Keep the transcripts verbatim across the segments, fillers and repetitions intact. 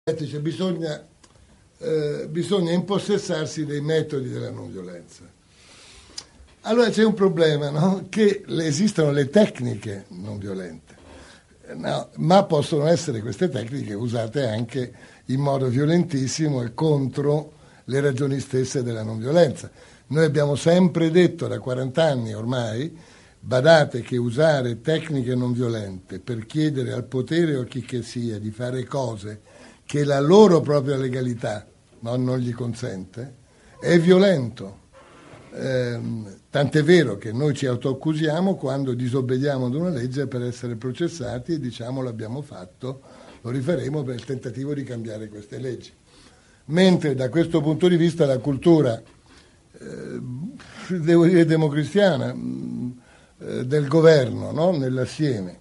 Cioè, bisogna, eh, bisogna impossessarsi dei metodi della non violenza. Allora c'è un problema, no? Che le, esistono le tecniche non violente, no, ma possono essere queste tecniche usate anche in modo violentissimo e contro le ragioni stesse della non violenza. Noi abbiamo sempre detto da quaranta anni ormai, badate che usare tecniche non violente per chiedere al potere o a chi che sia di fare cose che la loro propria legalità no, non gli consente, è violento. Eh, tant'è vero che noi ci autoaccusiamo quando disobbediamo ad una legge per essere processati e diciamo l'abbiamo fatto, lo rifaremo per il tentativo di cambiare queste leggi. Mentre da questo punto di vista la cultura, eh, devo dire democristiana, eh, del governo, no, nell'assieme,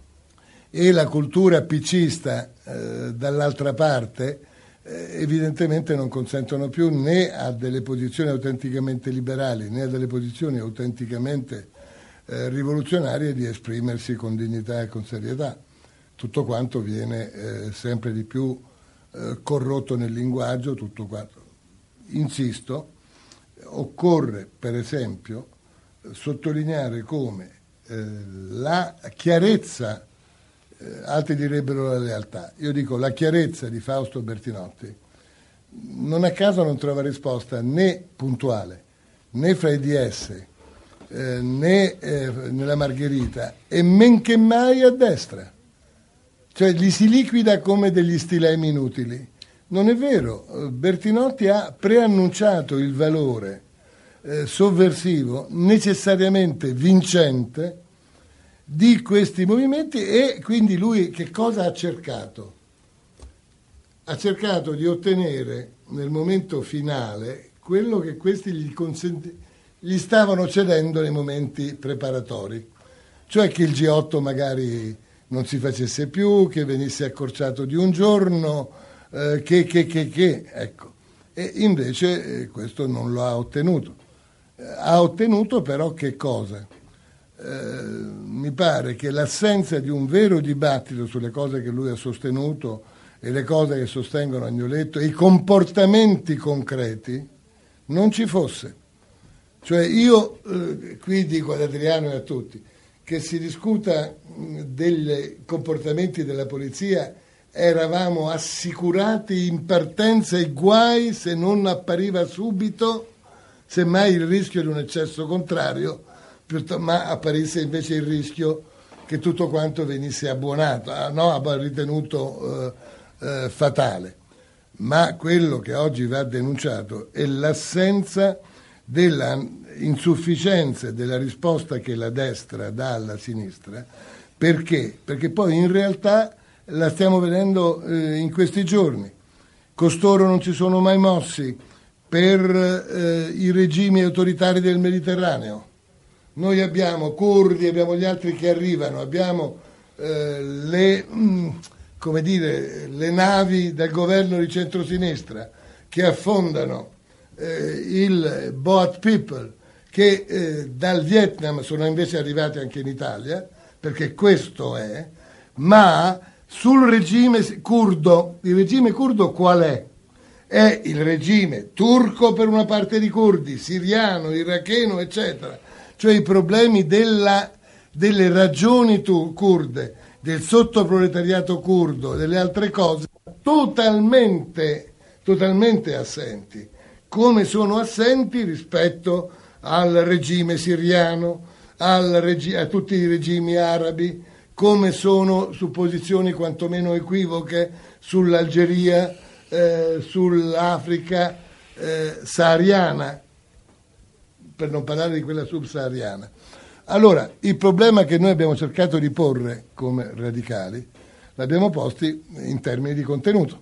e la cultura piccista eh, dall'altra parte eh, evidentemente non consentono più né a delle posizioni autenticamente liberali né a delle posizioni autenticamente eh, rivoluzionarie di esprimersi con dignità e con serietà. Tutto quanto viene eh, sempre di più eh, corrotto nel linguaggio, tutto quanto. Insisto, occorre per esempio sottolineare come eh, la chiarezza, Eh, altri direbbero la lealtà. Io dico la chiarezza di Fausto Bertinotti non a caso non trova risposta né puntuale né fra i D S eh, né eh, nella Margherita e men che mai a destra, cioè li si liquida come degli stilemi inutili. Non è vero, Bertinotti ha preannunciato il valore eh, sovversivo necessariamente vincente di questi movimenti e quindi lui che cosa ha cercato? Ha cercato di ottenere nel momento finale quello che questi gli, consenti, gli stavano cedendo nei momenti preparatori, cioè che il G otto magari non si facesse più, che venisse accorciato di un giorno, eh, che, che, che, che, ecco. E invece eh, questo non lo ha ottenuto. Eh, ha ottenuto però che cosa? Eh, mi pare che l'assenza di un vero dibattito sulle cose che lui ha sostenuto e le cose che sostengono Agnoletto, i comportamenti concreti, non ci fosse. Cioè io eh, qui dico ad Adriano e a tutti che si discuta mh, dei comportamenti della polizia, eravamo assicurati in partenza i guai se non appariva subito, semmai il rischio di un eccesso contrario, ma apparisse invece il rischio che tutto quanto venisse abbuonato, no, ha ritenuto eh, eh, fatale. Ma quello che oggi va denunciato è l'assenza della insufficienza della risposta che la destra dà alla sinistra. Perché? Perché poi in realtà la stiamo vedendo eh, in questi giorni. Costoro non si sono mai mossi per eh, i regimi autoritari del Mediterraneo. Noi abbiamo curdi, abbiamo gli altri che arrivano, abbiamo eh, le, mh, come dire, le navi del governo di centrosinistra che affondano eh, il Boat People, che eh, dal Vietnam sono invece arrivati anche in Italia, perché questo è, ma sul regime curdo, il regime curdo qual è? È il regime turco per una parte di curdi, siriano, iracheno, eccetera. Cioè i problemi della, delle ragioni tu, kurde, del sottoproletariato curdo e delle altre cose totalmente, totalmente assenti, come sono assenti rispetto al regime siriano, al regi- a tutti i regimi arabi, come sono su posizioni quantomeno equivoche sull'Algeria, eh, sull'Africa eh, sahariana, per non parlare di quella subsahariana. Allora, il problema che noi abbiamo cercato di porre come radicali, l'abbiamo posti in termini di contenuto.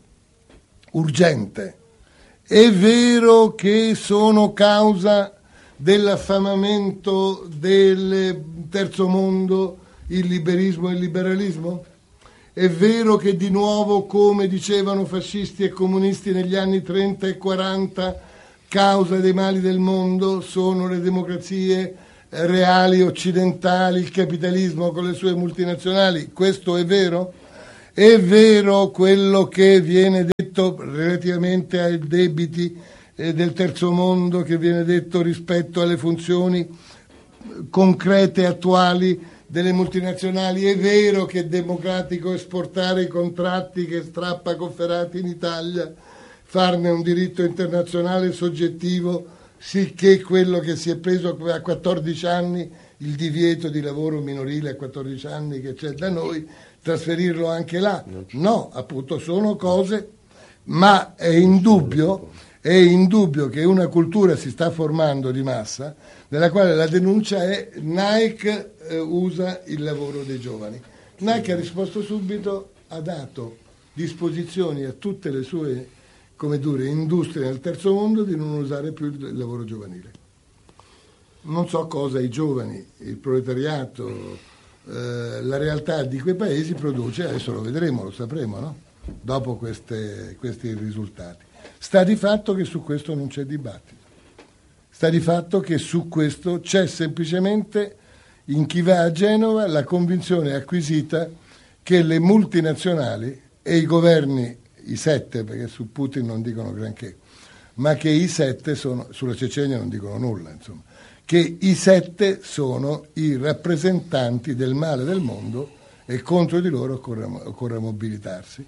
Urgente. È vero che sono causa dell'affamamento del terzo mondo il liberismo e il liberalismo? È vero che di nuovo, come dicevano fascisti e comunisti negli anni trenta e quaranta, causa dei mali del mondo sono le democrazie reali occidentali, il capitalismo con le sue multinazionali? Questo è vero? È vero quello che viene detto relativamente ai debiti eh, del terzo mondo, che viene detto rispetto alle funzioni concrete e attuali delle multinazionali. È vero che è democratico esportare i contratti che strappa Cofferati in Italia, farne un diritto internazionale soggettivo, sicché quello che si è preso a quattordici anni, il divieto di lavoro minorile a quattordici anni che c'è da noi, trasferirlo anche là. No, appunto, sono cose, ma è indubbio, è indubbio che una cultura si sta formando di massa, nella quale la denuncia è Nike eh, usa il lavoro dei giovani. Nike ha risposto subito, ha dato disposizioni a tutte le sue, come dire, industrie nel terzo mondo di non usare più il lavoro giovanile. Non so cosa i giovani, il proletariato, eh, la realtà di quei paesi produce, adesso lo vedremo, lo sapremo, no? Dopo queste, questi risultati. Sta di fatto che su questo non c'è dibattito. Sta di fatto che su questo c'è semplicemente in chi va a Genova la convinzione acquisita che le multinazionali e i governi, i sette, perché su Putin non dicono granché, ma che i sette sono, sulla Cecenia non dicono nulla, insomma, che i sette sono i rappresentanti del male del mondo e contro di loro occorre, occorre mobilitarsi.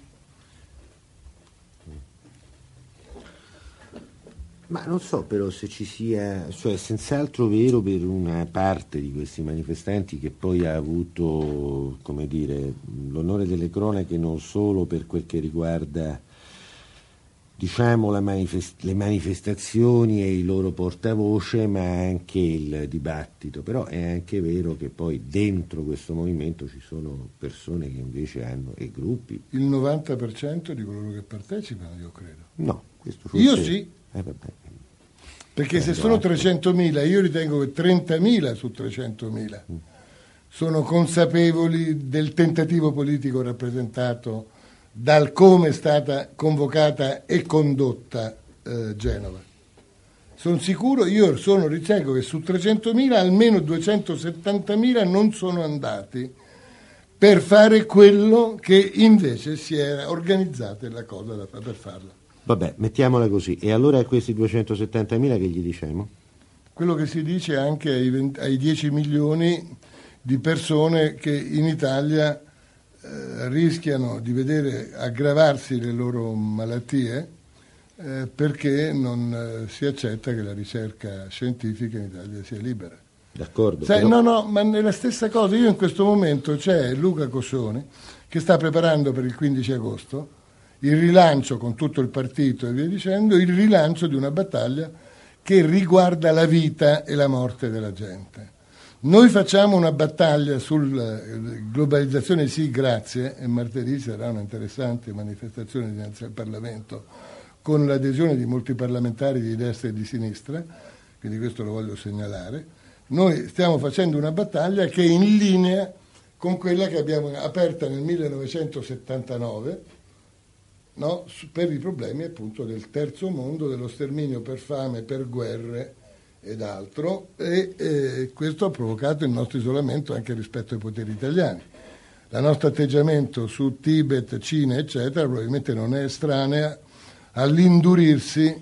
Ma non so però se ci sia, cioè senz'altro vero per una parte di questi manifestanti che poi ha avuto, come dire, l'onore delle cronache non solo per quel che riguarda, diciamo, la manifest- le manifestazioni e i loro portavoce, ma anche il dibattito. Però è anche vero che poi dentro questo movimento ci sono persone che invece hanno, e gruppi. Il novanta per cento di coloro che partecipano, io credo. No, questo forse... Io sì. Eh, vabbè. Perché se sono trecentomila, io ritengo che trentamila su trecentomila sono consapevoli del tentativo politico rappresentato dal come è stata convocata e condotta eh, Genova. Sono sicuro, io sono, ritengo che su trecentomila almeno duecentosettantamila non sono andati per fare quello che invece si era organizzata la cosa da, per farla. Vabbè, mettiamola così. E allora a questi duecentosettantamila che gli diciamo? Quello che si dice anche ai, venti, ai dieci milioni di persone che in Italia eh, rischiano di vedere aggravarsi le loro malattie eh, perché non eh, si accetta che la ricerca scientifica in Italia sia libera. D'accordo. Sai, però... No, no, ma è la stessa cosa. Io in questo momento c'è Luca Coscioni che sta preparando per il quindici agosto il rilancio con tutto il partito e via dicendo, il rilancio di una battaglia che riguarda la vita e la morte della gente. Noi facciamo una battaglia sulla globalizzazione, sì, grazie, e martedì sarà una interessante manifestazione dinanzi al Parlamento con l'adesione di molti parlamentari di destra e di sinistra, quindi questo lo voglio segnalare. Noi stiamo facendo una battaglia che è in linea con quella che abbiamo aperta nel millenovecentosettantanove, no, per i problemi appunto del terzo mondo, dello sterminio per fame, per guerre ed altro, e eh, questo ha provocato il nostro isolamento anche rispetto ai poteri italiani. Il nostro atteggiamento su Tibet, Cina, eccetera, probabilmente non è estranea all'indurirsi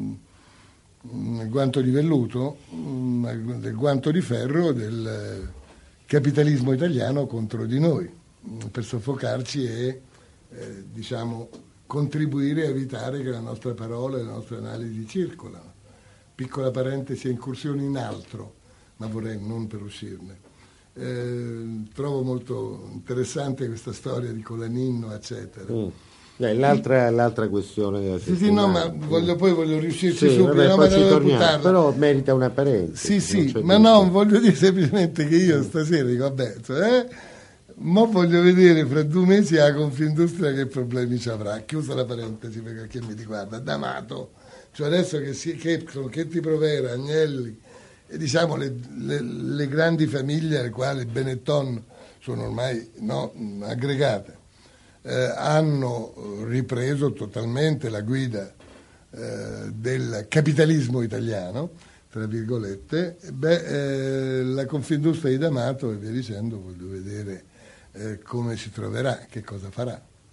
nel guanto di velluto, del guanto di ferro del capitalismo italiano contro di noi, per soffocarci e eh, diciamo contribuire a evitare che la nostra parola e le nostre analisi circolano. Piccola parentesi, incursioni in altro, ma vorrei non per uscirne. Eh, trovo molto interessante questa storia di Colaninno, eccetera. Mm. Eh, l'altra, l'altra questione della sì, sì, no, ma voglio, poi voglio riuscirci sì, subito, vabbè, no, poi ma ci devo torniamo, buttarla. Però merita una parentesi. Sì, sì, ma no, voglio dire semplicemente che io stasera dico, vabbè, cioè, ma voglio vedere fra due mesi la Confindustria che problemi ci avrà. Chiusa la parentesi perché chi mi riguarda, D'Amato, cioè adesso che, si, che, che ti Provera, Agnelli, e diciamo le, le, le grandi famiglie alle quali Benetton sono ormai no, aggregate, eh, hanno ripreso totalmente la guida eh, del capitalismo italiano, tra virgolette, beh, eh, la Confindustria di D'Amato e via dicendo, voglio vedere eh, come si troverà, che cosa farà.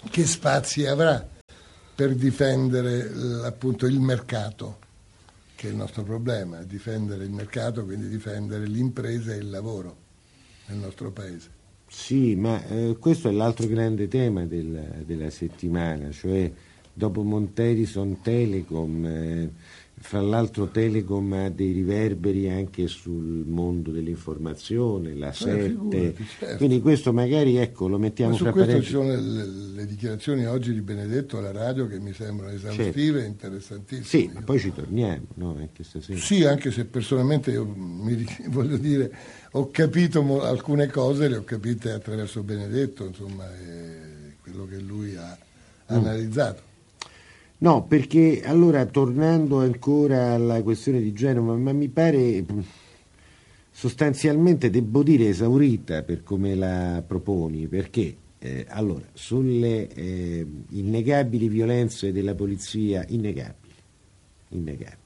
che spazi avrà per difendere appunto il mercato, che è il nostro problema, difendere il mercato, quindi difendere l'impresa e il lavoro nel nostro paese. Sì, ma eh, questo è l'altro grande tema del, della settimana, cioè dopo Montedison Telecom, eh, fra l'altro Telecom ha dei riverberi anche sul mondo dell'informazione, la sette, figurati, certo. Quindi questo magari, ecco, lo mettiamo ma su fra questo parentesi. ci sono le, le dichiarazioni oggi di Benedetto alla radio che mi sembrano esaustive e interessantissime. Sì, ma poi ci torniamo, no? Anche stasera. Sì, anche se personalmente io mi, voglio dire, ho capito mo, alcune cose, le ho capite attraverso Benedetto, insomma, e quello che lui ha mm. analizzato. No, perché allora, tornando ancora alla questione di Genova, ma mi pare sostanzialmente, devo dire, esaurita per come la proponi, perché eh, allora, sulle eh, innegabili violenze della polizia, innegabili, innegabili,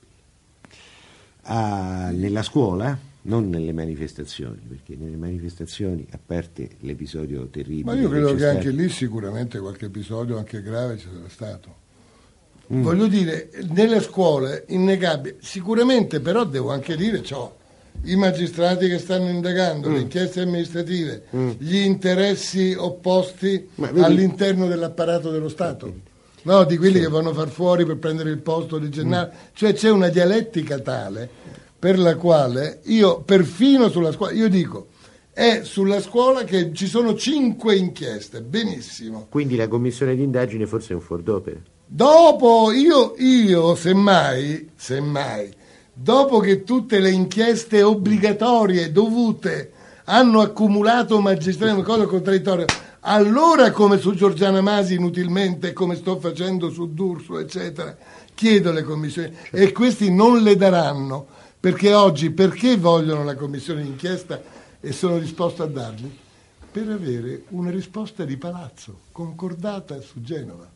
ah, nella scuola, non nelle manifestazioni, perché nelle manifestazioni, a parte l'episodio terribile... Ma io credo che, che stato... anche lì sicuramente qualche episodio, anche grave, ci sarà stato. Mm. Voglio dire, nelle scuole, innegabile, sicuramente, però devo anche dire ciò, i magistrati che stanno indagando, mm. le inchieste amministrative, mm. gli interessi opposti vedi... all'interno dell'apparato dello Stato, no, di quelli sì. che vanno a far fuori per prendere il posto di Gennaro, mm. cioè c'è una dialettica tale per la quale io, perfino sulla scuola, io dico, è sulla scuola che ci sono cinque inchieste, benissimo. Quindi la commissione di indagine forse è un fuor d'opera. Dopo, io, io semmai, semmai, dopo che tutte le inchieste obbligatorie dovute hanno accumulato magistrati, cosa contraddittoria, allora come su Giorgiana Masi inutilmente, come sto facendo su D'Urso, eccetera, chiedo le commissioni, e questi non le daranno, perché oggi, perché vogliono la commissione d'inchiesta e sono disposto a darli? Per avere una risposta di palazzo, concordata su Genova.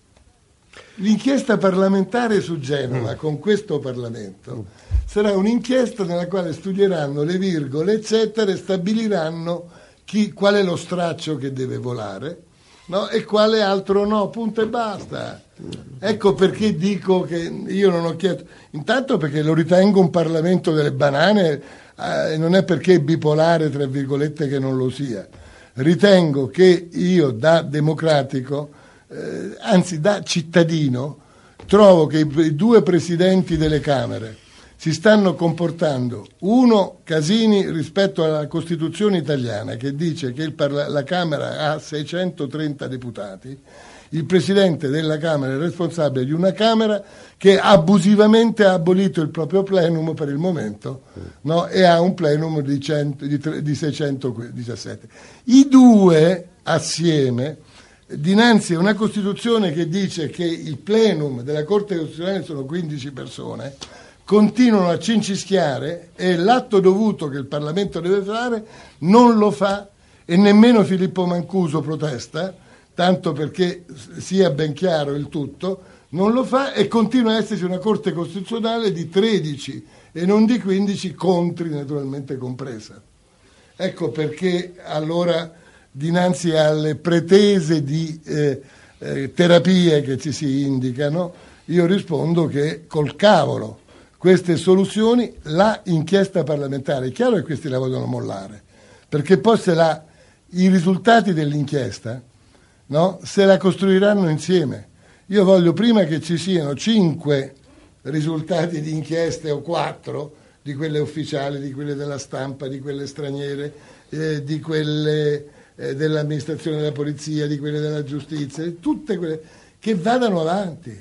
L'inchiesta parlamentare su Genova, mm. con questo Parlamento, sarà un'inchiesta nella quale studieranno le virgole, eccetera, e stabiliranno chi, qual è lo straccio che deve volare, no? E quale altro no, punto e basta. Ecco perché dico che io non ho chiesto, intanto perché lo ritengo un Parlamento delle banane, eh, non è perché è bipolare, tra virgolette, che non lo sia. Ritengo che io, da democratico, Eh, anzi da cittadino, trovo che i, i due presidenti delle Camere si stanno comportando, uno Casini rispetto alla Costituzione italiana che dice che il parla- la Camera ha seicentotrenta deputati, il presidente della Camera è responsabile di una Camera che abusivamente ha abolito il proprio plenum per il momento, no? E ha un plenum di, cento, di, di seicentodiciassette. I due assieme, dinanzi a una Costituzione che dice che il plenum della Corte Costituzionale sono quindici persone, continuano a cincischiare e l'atto dovuto che il Parlamento deve fare non lo fa, e nemmeno Filippo Mancuso protesta, tanto perché sia ben chiaro il tutto, non lo fa, e continua a esserci una Corte Costituzionale di tredici e non di quindici, contri naturalmente compresa. Ecco perché allora, dinanzi alle pretese di eh, eh, terapie che ci si indicano, io rispondo che col cavolo queste soluzioni, la inchiesta parlamentare, è chiaro che questi la vogliono mollare, perché poi se la, i risultati dell'inchiesta, no, se la costruiranno insieme. Io voglio prima che ci siano cinque risultati di inchieste o quattro, di quelle ufficiali, di quelle della stampa, di quelle straniere, eh, di quelle dell'amministrazione della polizia, di quelle della giustizia, tutte quelle che vadano avanti,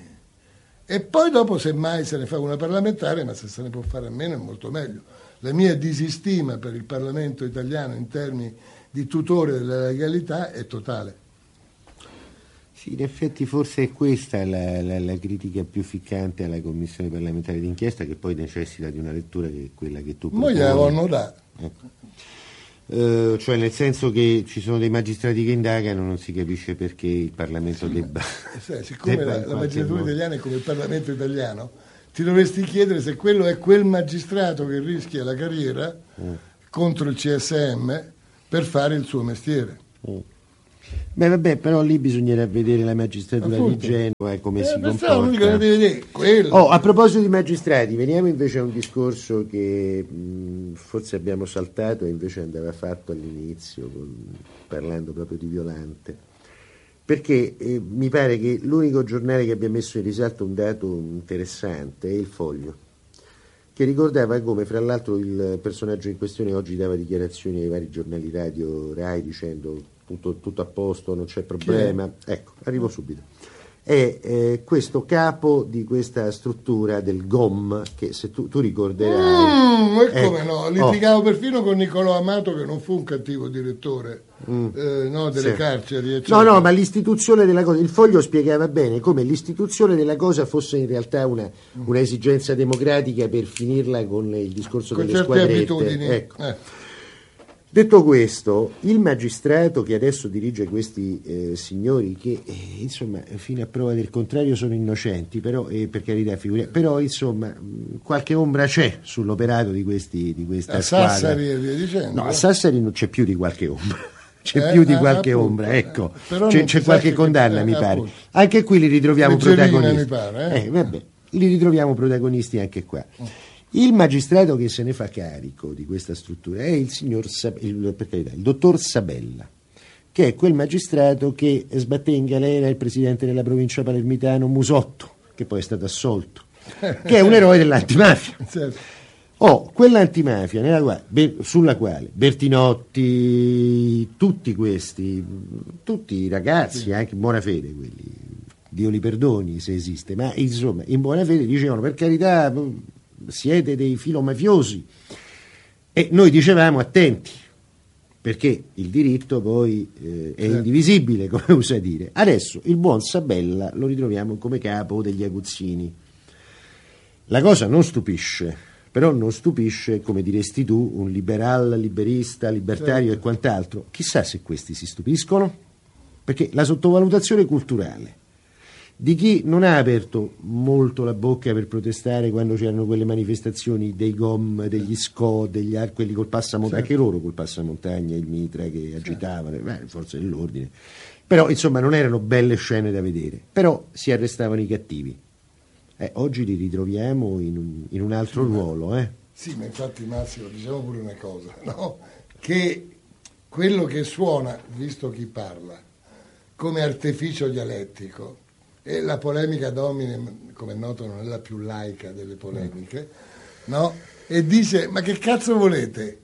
e poi dopo semmai se ne fa una parlamentare, ma se se ne può fare a meno è molto meglio. La mia disistima per il Parlamento italiano in termini di tutore della legalità è totale. Sì, in effetti forse è questa la, la, la critica più ficcante alla Commissione parlamentare d'inchiesta, che poi necessita di una lettura che è quella che tu proponi. Noi gliela da. Ecco. Uh, cioè nel senso che ci sono dei magistrati che indagano, non si capisce perché il Parlamento sì, debba... Sì, siccome debba la, la magistratura italiana è come il Parlamento italiano, ti dovresti chiedere se quello è quel magistrato che rischia la carriera mm. contro il C S M per fare il suo mestiere. Mm. Beh, vabbè, però lì bisognerà vedere la magistratura Appunto. di Genova e come Eh, si questo è l'unico comporta. che deve vedere, quello. Oh, a proposito di magistrati, veniamo invece a un discorso che mh, forse abbiamo saltato e invece andava fatto all'inizio, con, parlando proprio di Violante. Perché eh, mi pare che l'unico giornale che abbia messo in risalto un dato interessante è Il Foglio, che ricordava come, fra l'altro, il personaggio in questione oggi dava dichiarazioni ai vari giornali radio Rai dicendo tutto, tutto a posto, non c'è problema. Ecco, arrivo subito. È eh, questo capo di questa struttura del G O M, che se tu, tu ricorderai... Mm, e come ecco, no, litigavo oh. perfino con Niccolò Amato, che non fu un cattivo direttore mm. eh, no, delle sì. carceri, eccetera. No, no, ma l'istituzione della cosa, il Foglio spiegava bene come l'istituzione della cosa fosse in realtà una, una esigenza democratica per finirla con il discorso con delle certe squadrette. abitudini. Ecco. Eh. Detto questo, il magistrato che adesso dirige questi eh, signori che eh, insomma fino a prova del contrario sono innocenti, però eh, per carità figura, però insomma mh, qualche ombra c'è sull'operato di questi di questa a squadra. Sassari e via dicendo. No, a Sassari non c'è più di qualche ombra. C'è Eh, più di eh, qualche appunto, ombra, ecco. eh, C'è, c'è qualche condanna, che, mi eh, pare. appunto. Anche qui li ritroviamo Leggerina, protagonisti. mi pare, eh. Eh, vabbè, li ritroviamo protagonisti anche qua. Il magistrato che se ne fa carico di questa struttura è il signor Sab- il, per carità, il dottor Sabella, che è quel magistrato che sbatté in galera il presidente della provincia palermitano Musotto, che poi è stato assolto, che è un eroe dell'antimafia. Certo. Oh, quell'antimafia nella quale, be, sulla quale Bertinotti, tutti questi, tutti i ragazzi, sì. Anche in buona fede quelli, Dio li perdoni se esiste, ma insomma in buona fede dicevano per carità siete dei filomafiosi e noi dicevamo attenti perché il diritto poi eh, è indivisibile, come usa dire. Adesso il buon Sabella lo ritroviamo come capo degli aguzzini. La cosa non stupisce, però non stupisce, come diresti tu, un liberal, liberista, libertario certo. E quant'altro. Chissà se questi si stupiscono, perché la sottovalutazione culturale di chi non ha aperto molto la bocca per protestare quando c'erano quelle manifestazioni dei G O M, degli S C O, degli ar- quelli col passamontagna, certo. Anche loro col passamontagna, il mitra che agitavano, certo. Beh, forse dell'ordine, però insomma non erano belle scene da vedere, però si arrestavano i cattivi. Eh, oggi li ritroviamo in un, in un altro sì, ruolo. Eh. Sì, ma infatti Massimo, diciamo pure una cosa, no? Che quello che suona, visto chi parla, come artificio dialettico, e la polemica domine, come è noto, non è la più laica delle polemiche, no? E dice, ma che cazzo volete?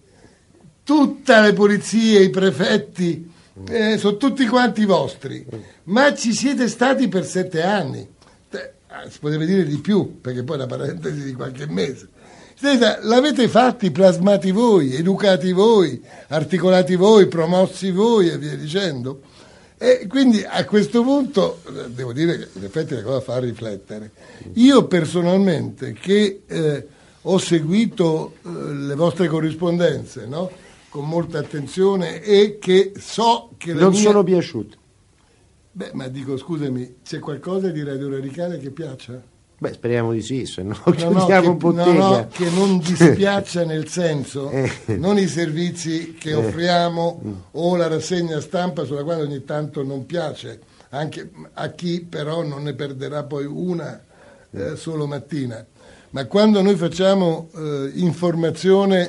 Tutte le polizie, i prefetti, eh, sono tutti quanti vostri, ma ci siete stati per sette anni. Si potrebbe dire di più, perché poi è una parentesi di qualche mese. L'avete fatti, plasmati voi, educati voi, articolati voi, promossi voi e via dicendo. E quindi a questo punto devo dire che in effetti la cosa fa riflettere. Io personalmente che eh, ho seguito eh, le vostre corrispondenze, no? Con molta attenzione e che so che... Non mia... sono piaciute. Beh, ma dico, scusami, c'è qualcosa di Radio Radicale che piaccia? Beh, speriamo di sì, se no no, chiudiamo un no, bottega. No, no, che non dispiaccia nel senso, eh. non i servizi che offriamo eh. o la rassegna stampa sulla quale ogni tanto non piace, anche a chi però non ne perderà poi una eh, solo mattina. Ma quando noi facciamo eh, informazione,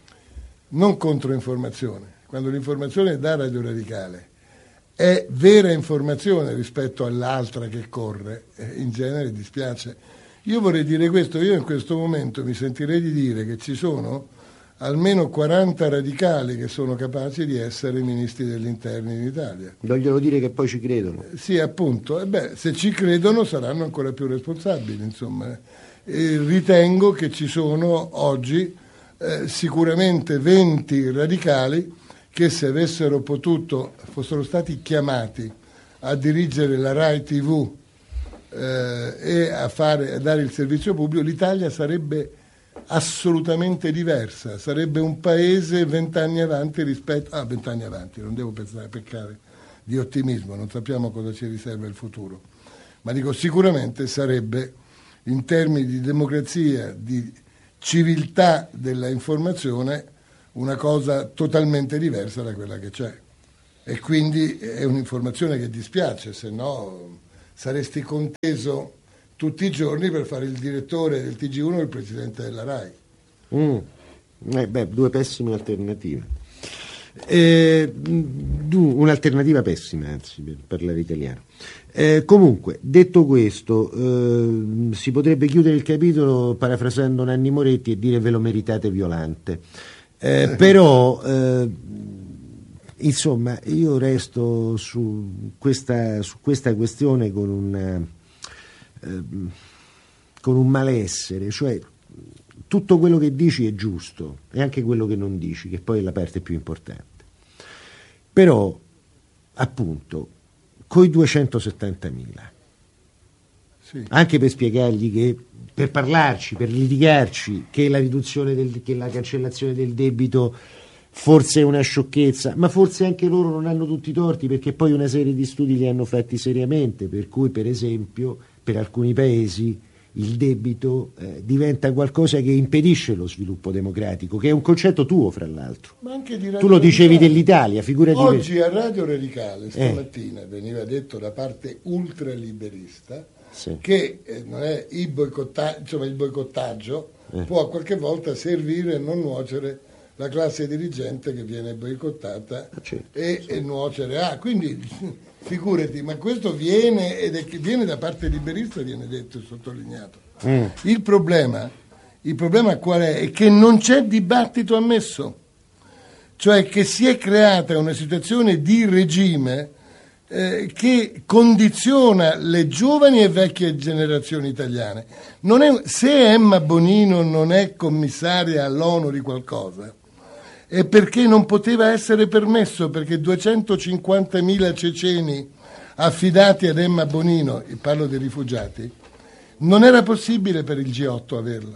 non controinformazione, quando l'informazione da Radio Radicale è vera informazione rispetto all'altra che corre, eh, in genere dispiace. Io vorrei dire questo, io in questo momento mi sentirei di dire che ci sono almeno quaranta radicali che sono capaci di essere ministri degli interni in Italia. Vogliono dire che poi ci credono. Eh, sì, appunto, e beh, se ci credono saranno ancora più responsabili, insomma. E ritengo che ci sono oggi eh, sicuramente venti radicali che se avessero potuto, fossero stati chiamati a dirigere la Rai tivù eh, e a, fare, a dare il servizio pubblico, l'Italia sarebbe assolutamente diversa, sarebbe un paese vent'anni avanti rispetto... Ah, vent'anni avanti, non devo pensare, peccare di ottimismo, non sappiamo cosa ci riserva il futuro, ma dico sicuramente sarebbe, in termini di democrazia, di civiltà della informazione, una cosa totalmente diversa da quella che c'è. e quindi è un'informazione che dispiace, se no saresti conteso tutti i giorni per fare il direttore del T G uno e il presidente della RAI. Mm. Eh beh, due pessime alternative. Eh, un'alternativa pessima, anzi, per parlare italiano. Eh, comunque, detto questo, eh, si potrebbe chiudere il capitolo parafrasando Nanni Moretti e dire: ve lo meritate Violante. Eh, però, eh, insomma, io resto su questa, su questa questione con un, eh, con un malessere, cioè tutto quello che dici è giusto e anche quello che non dici, che poi è la parte più importante. Però, appunto, coi duecentosettantamila, sì, anche per spiegargli che, per parlarci, per litigarci, che la riduzione del, che la cancellazione del debito forse è una sciocchezza, ma forse anche loro non hanno tutti i torti, perché poi una serie di studi li hanno fatti seriamente, per cui, per esempio, per alcuni paesi il debito eh, diventa qualcosa che impedisce lo sviluppo democratico, che è un concetto tuo, fra l'altro. Ma anche di Radio tu lo dicevi Radicale. Dell'Italia, figurati. Oggi a Radio Radicale stamattina eh. veniva detto da parte ultraliberista, sì, che eh, non è il, boicotta- insomma, il boicottaggio eh. può qualche volta servire a non nuocere la classe dirigente che viene boicottata, ah, certo, e, sì, e nuocere a. Ah, quindi figurati, ma questo viene, ed è che viene da parte liberista, viene detto e sottolineato. Mm. Il problema, il problema qual è? È che non c'è dibattito ammesso, cioè che si è creata una situazione di regime eh, che condiziona le giovani e vecchie generazioni italiane. Non è, se Emma Bonino non è commissaria all'ONU di qualcosa, è perché non poteva essere permesso, perché duecentocinquantamila ceceni affidati ad Emma Bonino, parlo dei rifugiati, non era possibile per il G otto averlo.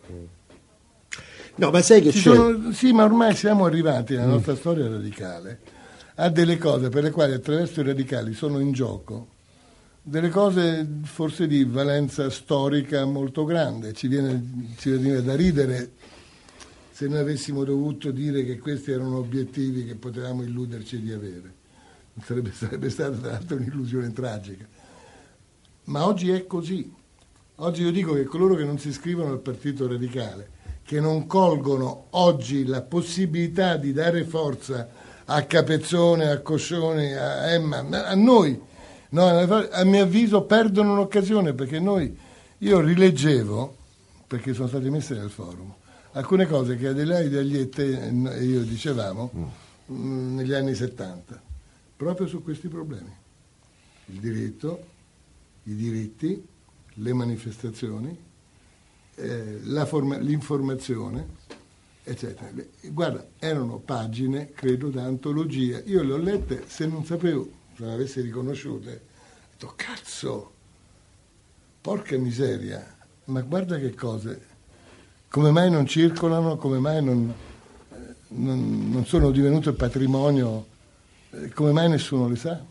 No, ma sai che Ci c'è... sono, sì, ma ormai siamo arrivati nella nostra mm. storia radicale a delle cose per le quali attraverso i radicali sono in gioco delle cose forse di valenza storica molto grande. Ci viene, ci viene da ridere se noi avessimo dovuto dire che questi erano obiettivi che potevamo illuderci di avere. Sarebbe, sarebbe stata tra l'altro un'illusione tragica. Ma oggi è così. Oggi io dico che coloro che non si iscrivono al Partito Radicale, che non colgono oggi la possibilità di dare forza a Capezzone, a Coscione, a Emma, a noi, no, a mio avviso perdono un'occasione, perché noi, io rileggevo, perché sono state messe nel forum, alcune cose che Adelaide Agliette e io dicevamo mm. mh, negli anni settanta, proprio su questi problemi. Il diritto, i diritti, le manifestazioni, eh, la forma, l'informazione, eccetera. Guarda, erano pagine, credo, da antologia. Io le ho lette, se non sapevo, se non avessi riconosciute, ho detto, cazzo, porca miseria, ma guarda che cose... Come mai non circolano, come mai non, non, non sono divenute patrimonio, come mai nessuno le sa?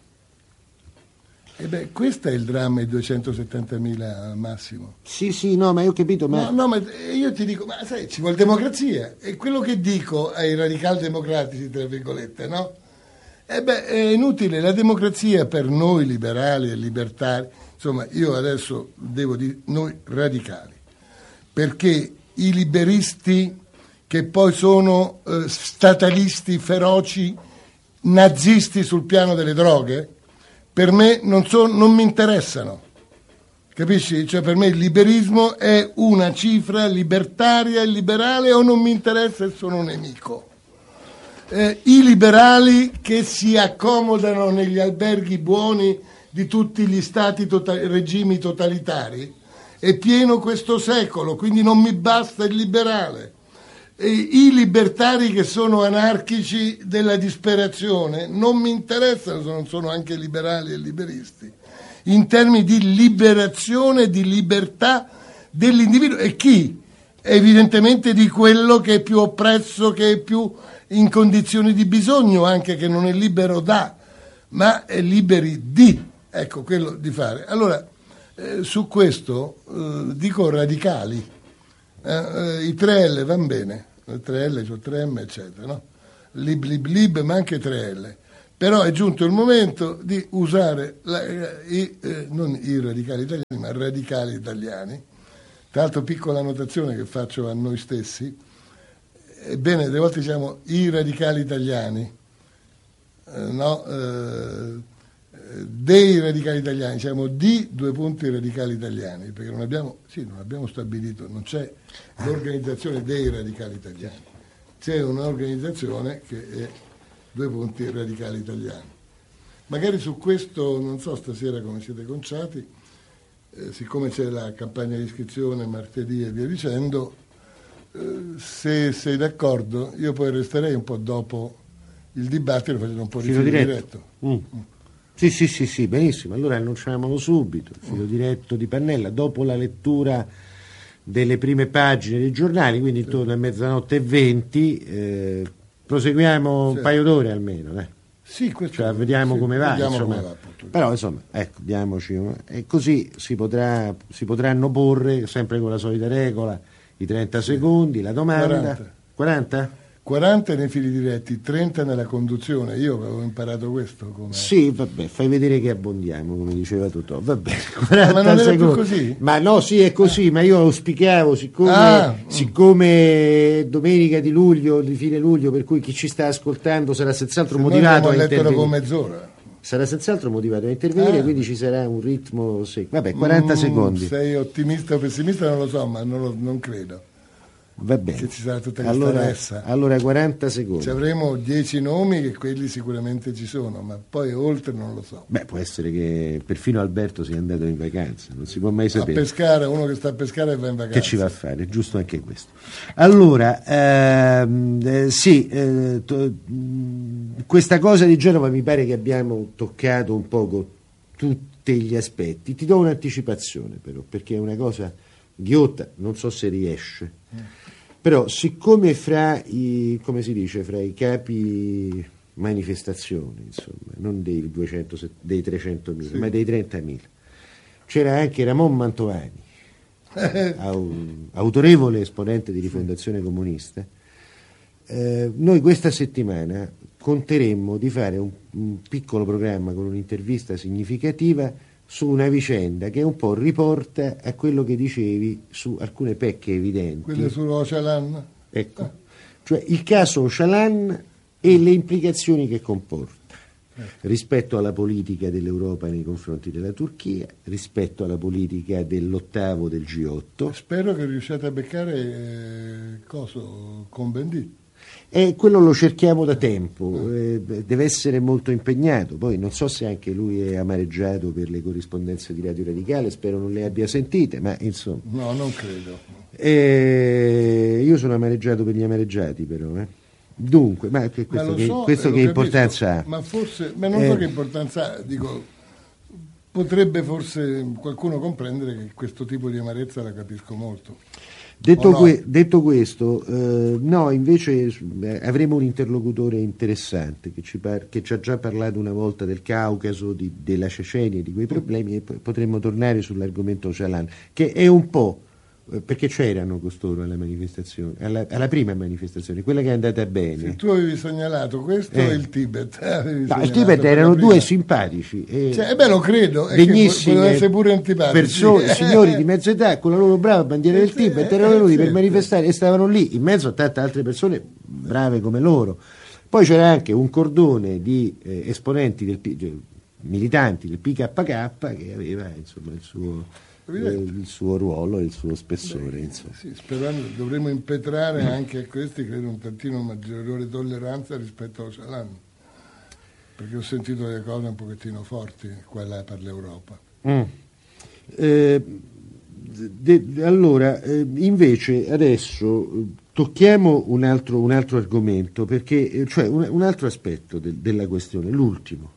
E beh, questo è il dramma, i duecentosettantamila al massimo. Sì, sì, no, ma io ho capito, ma... No, no, ma io ti dico, ma sai, ci vuole democrazia. E quello che dico ai radicali democratici, tra virgolette, no? E beh, è inutile, la democrazia per noi liberali e libertari, insomma, io adesso devo dire noi radicali, perché i liberisti che poi sono eh, statalisti feroci, nazisti sul piano delle droghe, per me non, so, non mi interessano, capisci? Cioè per me il liberismo è una cifra libertaria e liberale, o non mi interessa e sono nemico. Eh, I liberali che si accomodano negli alberghi buoni di tutti gli stati, tota- regimi totalitari, è pieno questo secolo, quindi non mi basta il liberale. E i libertari che sono anarchici della disperazione non mi interessano, se non sono anche liberali e liberisti, in termini di liberazione, di libertà dell'individuo. E chi? Evidentemente di quello che è più oppresso, che è più in condizioni di bisogno, anche che non è libero da, ma è liberi di, ecco, quello di fare. Allora, Eh, su questo eh, dico radicali, eh, eh, i tre L vanno bene, tre L, cioè tre M eccetera, no? Lib, lib, lib, ma anche tre L, Però è giunto il momento di usare la, i, eh, non i radicali italiani, ma radicali italiani. Tra l'altro, piccola annotazione che faccio a noi stessi, ebbene, delle volte diciamo i radicali italiani, eh, no, eh, dei radicali italiani, diciamo di due punti radicali italiani, perché non abbiamo, sì, non abbiamo stabilito, non c'è l'organizzazione dei radicali italiani, c'è un'organizzazione che è due punti radicali italiani. Magari su questo, non so stasera come siete conciati, eh, siccome c'è la campagna di iscrizione martedì e via dicendo, eh, se sei d'accordo, io poi resterei un po' dopo il dibattito facendo un po' di filo diretto. diretto. Mm. Mm. Sì, sì, sì, sì, benissimo. Allora annunciamolo subito, il filo diretto di Pannella, dopo la lettura delle prime pagine dei giornali, quindi intorno a mezzanotte e venti, eh, proseguiamo un sì. paio d'ore almeno, eh. Sì, questo cioè, vediamo sì, come va, vediamo insomma. Come va, Però insomma, ecco, diamoci, e così si potrà, si potranno porre, sempre con la solita regola, i trenta sì. secondi, la domanda. quaranta. quaranta? quaranta nei fili diretti, trenta nella conduzione. Io avevo imparato questo. Come... Sì, vabbè, fai vedere che abbondiamo, come diceva Totò. Vabbè, quaranta ma non era secondi. più così? Ma no, sì, è così, ah. ma io auspicavo, siccome, ah. siccome domenica di luglio, di fine luglio, per cui chi ci sta ascoltando sarà senz'altro Se motivato a intervenire. Dopo mezz'ora. Sarà senz'altro motivato a intervenire, ah. quindi ci sarà un ritmo secco. Vabbè, quaranta mm, secondi. Sei ottimista o pessimista? Non lo so, ma non, lo, non credo. Va bene. Che ci sarà tutta questa allora, ressa. Allora quaranta secondi. Ci avremo dieci nomi, che quelli sicuramente ci sono, ma poi oltre non lo so. Beh, può essere che perfino Alberto sia andato in vacanza, non si può mai sapere. A pescare, uno che sta a pescare e va in vacanza. Che ci va a fare? Giusto anche questo. Allora, ehm, eh, sì, eh, to, questa cosa di Genova mi pare che abbiamo toccato un poco tutti gli aspetti. Ti do un'anticipazione però, perché è una cosa ghiotta, non so se riesce. Mm. Però siccome fra i, come si dice, fra i capi manifestazioni, insomma, non dei, duecento, dei trecentomila, sì. ma dei trentamila, c'era anche Ramon Mantovani, autorevole esponente di Rifondazione Comunista, eh, noi questa settimana conteremmo di fare un, un piccolo programma con un'intervista significativa su una vicenda che un po' riporta a quello che dicevi su alcune pecche evidenti. Quelle sull'Ocalan? Ecco, ah. cioè il caso Ocalan e le implicazioni che comporta eh. rispetto alla politica dell'Europa nei confronti della Turchia, rispetto alla politica dell'ottavo del G otto. Spero che riusciate a beccare eh, coso con Bendit. E quello lo cerchiamo da tempo, eh, deve essere molto impegnato, poi non so se anche lui è amareggiato per le corrispondenze di Radio Radicale, spero non le abbia sentite, ma insomma. No, non credo. Eh, io sono amareggiato per gli amareggiati però, eh. Dunque, ma che questo, ma che, so, questo che importanza ha? Ma forse, ma non eh, so che importanza ha, dico, potrebbe forse qualcuno comprendere che questo tipo di amarezza la capisco molto. Detto, no? que- detto questo, eh, no, invece eh, avremo un interlocutore interessante che ci, par- che ci ha già parlato una volta del Caucaso, di- della Cecenia, di quei problemi, e poi potremmo tornare sull'argomento Ocalan, che è un po', eh, perché c'erano costoro alla manifestazione, alla, alla prima manifestazione, quella che è andata bene. Se tu avevi segnalato questo e eh. il Tibet. No, il Tibet erano due simpatici. E cioè, beh, lo credo, degnissimi, potevano essere pure antipatici. Persone, signori di mezza età con la loro brava bandiera del Tibet erano venuti per manifestare e stavano lì in mezzo a tante altre persone brave come loro. Poi c'era anche un cordone di eh, esponenti del militanti del P K K che aveva insomma il suo il suo ruolo e il suo spessore. Beh, sì, sperando, dovremmo impetrare anche a questi, credo, un tantino maggiore tolleranza rispetto a Ocalan, perché ho sentito delle cose un pochettino forti qua e là per l'Europa. Mm. Eh, de, de, allora, eh, invece adesso tocchiamo un altro, un altro argomento, perché cioè un, un altro aspetto de, della questione, l'ultimo.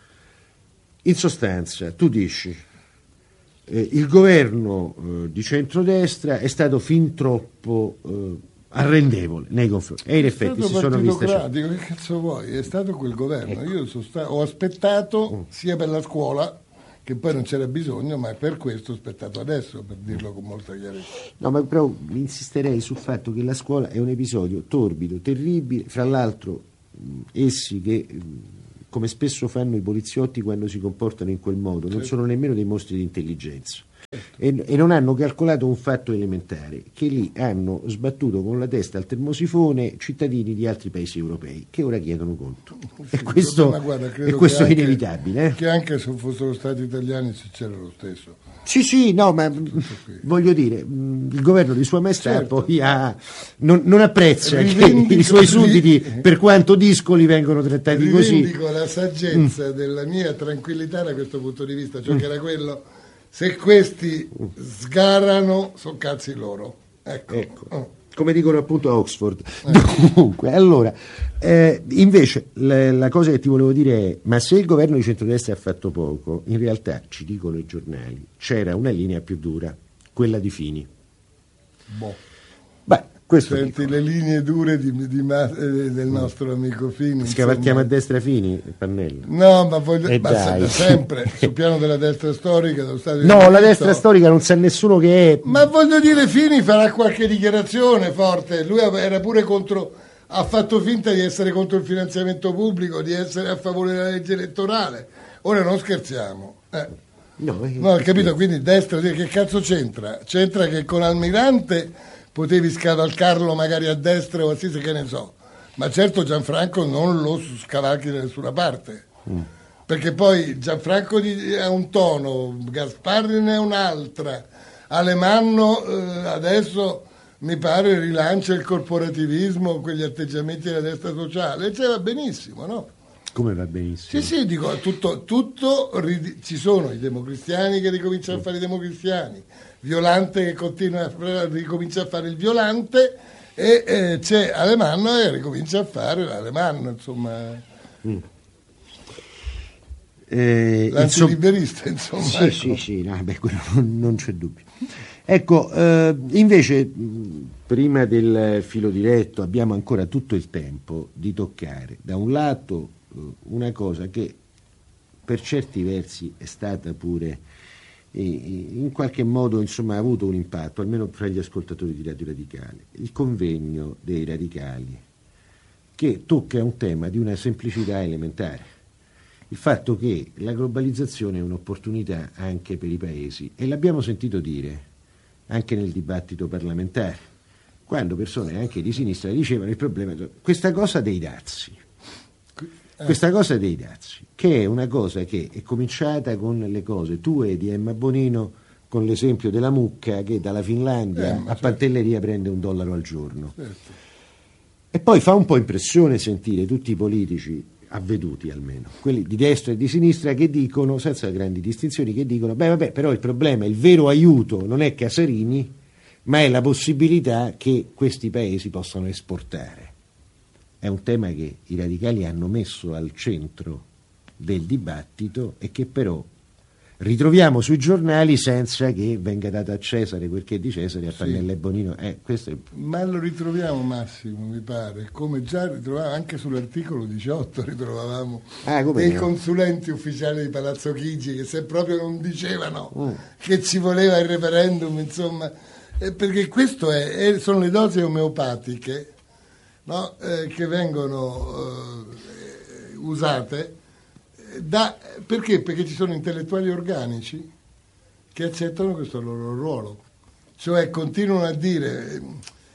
In sostanza, tu dici Eh, il governo eh, di centrodestra è stato fin troppo eh, arrendevole nei confronti e in effetti si sono viste. Che cazzo vuoi? È stato quel governo. Ecco. Io sono stato, ho aspettato mm. sia per la scuola, che poi non c'era bisogno, ma per questo ho aspettato adesso, per dirlo con molta chiarezza. No, ma però insisterei sul fatto che la scuola è un episodio torbido, terribile, fra l'altro mh, essi che mh, come spesso fanno i poliziotti quando si comportano in quel modo, non sono nemmeno dei mostri di intelligenza. E, e non hanno calcolato un fatto elementare, che lì hanno sbattuto con la testa al termosifone cittadini di altri paesi europei che ora chiedono conto. Sì, e questo, ma guarda, e questo è anche, inevitabile. Eh? Che anche se fossero stati italiani c'era lo stesso. Sì, sì, no, ma voglio dire, il governo di Sua Maestà certo. poi ha, non, non apprezza Rivendico che i suoi sudditi, per quanto discoli, vengono trattati Rivendico così. Rivendico la saggezza mm. della mia tranquillità da questo punto di vista, cioè mm. che era quello... Se questi sgarrano, sono cazzi loro. Ecco. ecco. Oh. Come dicono appunto a Oxford. Ecco. Comunque, allora, eh, invece la, la cosa che ti volevo dire è, ma se il governo di centrodestra ha fatto poco, in realtà, ci dicono i giornali, c'era una linea più dura, quella di Fini. Boh. Beh, questo Senti dico. le linee dure di, di, di, del nostro amico Fini. Scavalchiamo a destra Fini, Pannella. No, ma voglio eh ma da sempre sul piano della destra storica. Dello Stato no, la diritto. Destra storica non sa nessuno che è. Ma voglio dire, Fini farà qualche dichiarazione forte. Lui era pure contro, ha fatto finta di essere contro il finanziamento pubblico, di essere a favore della legge elettorale. Ora non scherziamo. Eh. No, no, capito? Quindi destra, che cazzo c'entra? C'entra che con Almirante potevi scavalcarlo magari a destra o a sinistra, che ne so, ma certo Gianfranco non lo scavalchi da nessuna parte, mm. perché poi Gianfranco ha un tono, Gasparri ne ha un'altra, Alemanno eh, adesso mi pare rilancia il corporativismo, quegli atteggiamenti della destra sociale, e cioè va benissimo, no? Come va benissimo? Sì, sì, dico, tutto, tutto ci sono i democristiani che ricominciano a fare i democristiani, Violante che continua a ricomincia a fare il Violante e eh, c'è Alemanno che ricomincia a fare l'Alemanno, insomma. Mm. Eh, L'antiliberista, insomma. Sì, ecco. sì, sì, no, beh, quello non, non c'è dubbio. Ecco, eh, invece, prima del filo diretto abbiamo ancora tutto il tempo di toccare, da un lato, una cosa che per certi versi è stata pure in qualche modo, insomma, ha avuto un impatto, almeno fra gli ascoltatori di Radio Radicale, il convegno dei radicali, che tocca un tema di una semplicità elementare, il fatto che la globalizzazione è un'opportunità anche per i paesi, e l'abbiamo sentito dire anche nel dibattito parlamentare, quando persone anche di sinistra dicevano il problema, questa cosa dei dazi, questa cosa dei dazi, che è una cosa che è cominciata con le cose tue di Emma Bonino, con l'esempio della mucca che dalla Finlandia eh, a certo. Pantelleria prende un dollaro al giorno. Certo. E poi fa un po' impressione sentire tutti i politici, avveduti almeno, quelli di destra e di sinistra, che dicono, senza grandi distinzioni, che dicono, beh vabbè, però il problema, il vero aiuto non è Casarini, ma è la possibilità che questi paesi possano esportare. È un tema che i radicali hanno messo al centro del dibattito e che però ritroviamo sui giornali senza che venga dato a Cesare quel che è di Cesare, a Pannella sì. e Bonino. Eh, questo è... Ma lo ritroviamo, Massimo, mi pare, come già ritrovavamo anche sull'articolo diciotto, ritrovavamo ah, dei no? consulenti ufficiali di Palazzo Chigi che se proprio non dicevano mm. che ci voleva il referendum, insomma, eh, perché questo è, è, sono le dosi omeopatiche, no? eh, che vengono eh, usate da, perché? Perché ci sono intellettuali organici che accettano questo loro ruolo, cioè continuano a dire eh,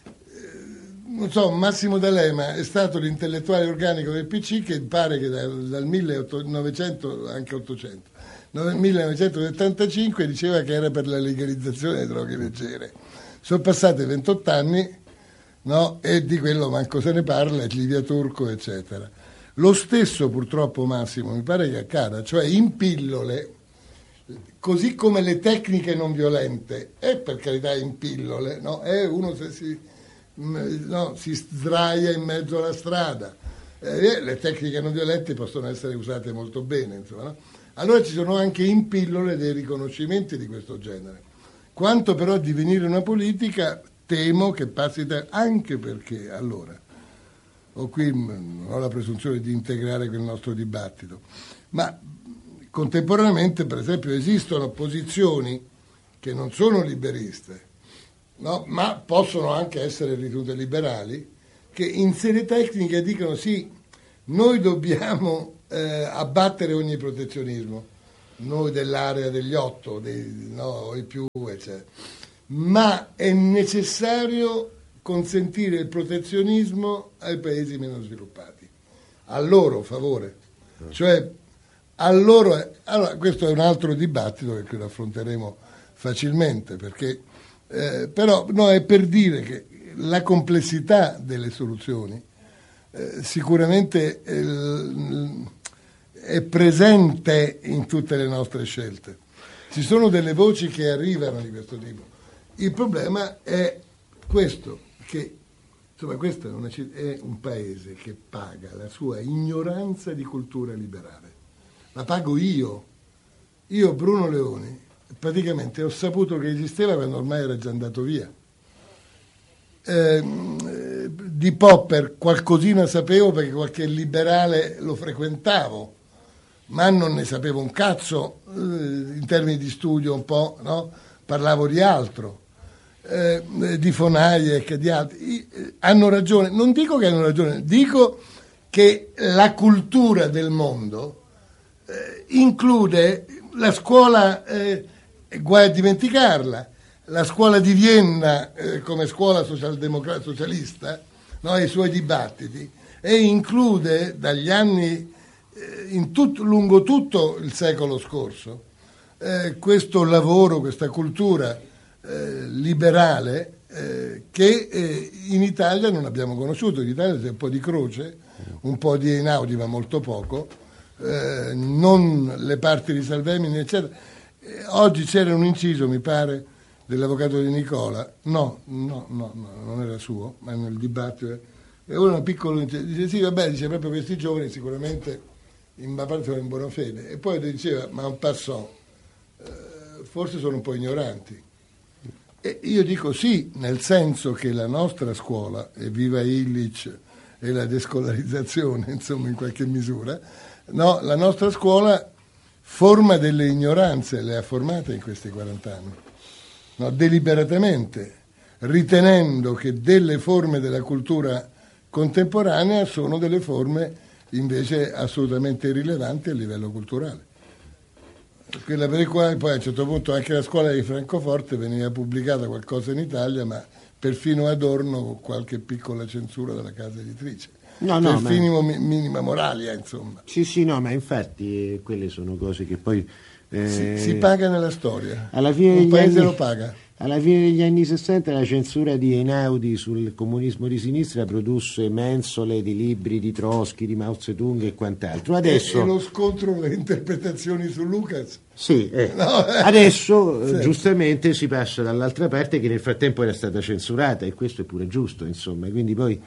non so, Massimo D'Alema è stato l'intellettuale organico del P C che pare che dal, dal millenovecento, anche ottocento, millenovecentosettantacinque diceva che era per la legalizzazione delle droghe leggere. Sono passati ventotto anni, no? E di quello manco se ne parla, Livia Turco, eccetera. Lo stesso purtroppo, Massimo, mi pare che accada, cioè in pillole, così come le tecniche non violente, è per carità in pillole, no? È uno se si, no, si sdraia in mezzo alla strada, eh, le tecniche non violente possono essere usate molto bene, insomma, no? Allora ci sono anche in pillole dei riconoscimenti di questo genere. Quanto però a divenire una politica, temo che passi da, anche perché, allora, ho qui non ho la presunzione di integrare quel nostro dibattito, ma contemporaneamente, per esempio, esistono posizioni che non sono liberiste, no? Ma possono anche essere ritenute liberali, che in sede tecnica dicono sì, noi dobbiamo eh, abbattere ogni protezionismo, noi dell'area degli otto, dei, no, i più, eccetera. Ma è necessario consentire il protezionismo ai paesi meno sviluppati, a loro favore, cioè a loro. Allora, questo è un altro dibattito che lo affronteremo facilmente, perché eh, però no, è per dire che la complessità delle soluzioni eh, sicuramente eh, è presente in tutte le nostre scelte. Ci sono delle voci che arrivano di questo tipo. Il problema è questo, che insomma questo è, una, è un paese che paga la sua ignoranza di cultura liberale. La pago io, io Bruno Leoni, praticamente ho saputo che esisteva quando ormai era già andato via. Eh, di Popper qualcosina sapevo perché qualche liberale lo frequentavo, ma non ne sapevo un cazzo, eh, in termini di studio un po', no? Parlavo di altro, eh, di von Hayek, di altri. Eh, hanno ragione, non dico che hanno ragione, dico che la cultura del mondo eh, include la scuola, eh, guai a dimenticarla, la scuola di Vienna eh, come scuola socialdemocrata socialista, no, i suoi dibattiti, e include dagli anni eh, in tutto, lungo tutto il secolo scorso eh, questo lavoro, questa cultura eh, liberale eh, che eh, in Italia non abbiamo conosciuto. In Italia c'è un po' di Croce, un po' di Einaudi, ma molto poco, eh, non le parti di Salvemini, eccetera. Eh, oggi c'era un inciso, mi pare, dell'avvocato di Nicola, no, no, no, no, non era suo, ma nel dibattito, e ora una piccola, dice sì, vabbè, dice proprio questi giovani sicuramente in una parte sono in buona fede, e poi diceva, ma un passant, eh, forse sono un po' ignoranti. E io dico sì, nel senso che la nostra scuola, e viva Illich e la descolarizzazione, insomma, in qualche misura, no, la nostra scuola forma delle ignoranze, le ha formate in questi quarant'anni. No, deliberatamente, ritenendo che delle forme della cultura contemporanea sono delle forme invece assolutamente irrilevanti a livello culturale. Quella per il quale poi a un certo punto anche la scuola di Francoforte veniva pubblicata qualcosa in Italia, ma perfino Adorno con qualche piccola censura della casa editrice. No, no, per minimo, ma... minima moralia, insomma. Sì, sì, no, ma infatti eh, quelle sono cose che poi... Eh, si, si paga nella storia, alla fine un paese anni, lo paga. Alla fine degli anni sessanta la censura di Einaudi sul comunismo di sinistra produsse mensole di libri di Trotsky, di Mao Zedong e quant'altro. Adesso, e, e lo scontro con le interpretazioni su Lucas. Sì, eh. no, eh. adesso certo. giustamente si passa dall'altra parte che nel frattempo era stata censurata, e questo è pure giusto, insomma, quindi poi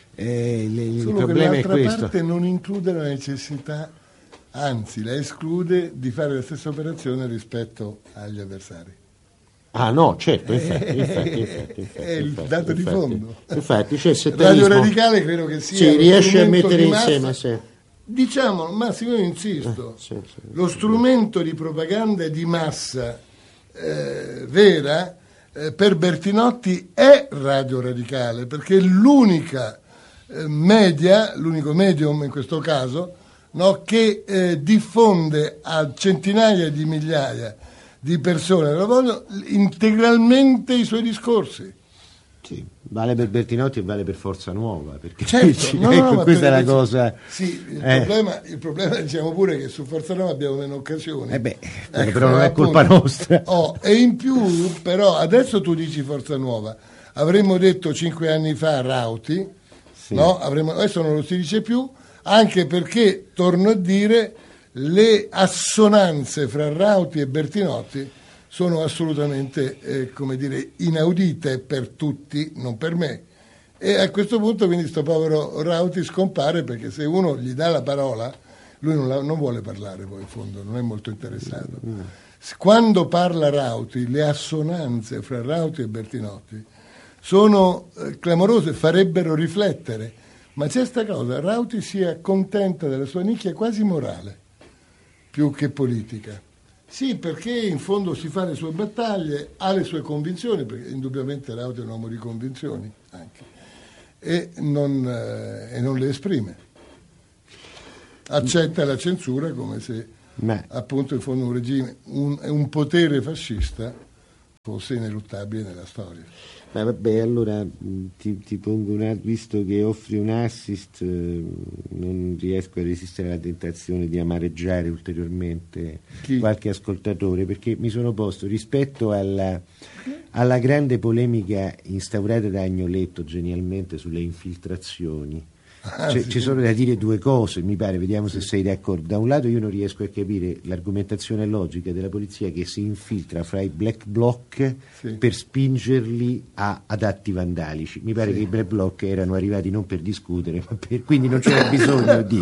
eh, le, il Solo problema che è questo. L'altra parte non include la necessità, anzi la esclude di fare la stessa operazione rispetto agli avversari. Ah no, certo, infatti, infatti, infatti, infatti è il infatti, dato infatti, di fondo. Infatti, c'è il Radio Radicale credo che sia sì, riesce a mettere insieme, sì. Diciamo, Massimo, io insisto, eh, sì, sì, lo sì, strumento sì. di propaganda di massa eh, vera eh, per Bertinotti è Radio Radicale, perché è l'unica eh, media, l'unico medium in questo caso, no, che eh, diffonde a centinaia di migliaia di persone lo vogliono integralmente i suoi discorsi. Sì, vale per Bertinotti e vale per Forza Nuova, perché certo, no, ecco, no, questa è la invece, cosa. Sì, il, eh. problema, il problema diciamo pure che su Forza Nuova abbiamo meno occasioni. Eh beh, ecco, però non è appunto, colpa nostra. Oh, e in più, però, adesso tu dici Forza Nuova, avremmo detto cinque anni fa Rauti, sì. no? Avremmo, adesso non lo si dice più, anche perché, torno a dire, le assonanze fra Rauti e Bertinotti sono assolutamente, eh, come dire, inaudite per tutti, non per me. E a questo punto quindi sto povero Rauti scompare, perché se uno gli dà la parola, lui non, la, non vuole parlare poi in fondo, non è molto interessato. Quando parla Rauti, le assonanze fra Rauti e Bertinotti sono eh, clamorose, farebbero riflettere, ma c'è sta cosa, Rauti si accontenta della sua nicchia quasi morale, più che politica. Sì, perché in fondo si fa le sue battaglie, ha le sue convinzioni, perché indubbiamente Rauti è un uomo di convinzioni anche, e non, eh, e non le esprime. accetta la censura come se Ma... appunto in fondo un regime, un, un potere fascista fosse ineluttabile nella storia. Ma vabbè, allora ti, ti pongo un, visto che offri un assist, eh, non riesco a resistere alla tentazione di amareggiare ulteriormente Chi? qualche ascoltatore, perché mi sono posto rispetto alla, alla grande polemica instaurata da Agnoletto genialmente sulle infiltrazioni. Ah, cioè, sì. Ci sono da dire due cose, mi pare, vediamo sì. se sei d'accordo. Da un lato io non riesco a capire l'argomentazione logica della polizia che si infiltra fra i black bloc sì. per spingerli a, ad atti vandalici. Mi pare sì. che i black bloc erano arrivati non per discutere, ma per, quindi non c'era bisogno di...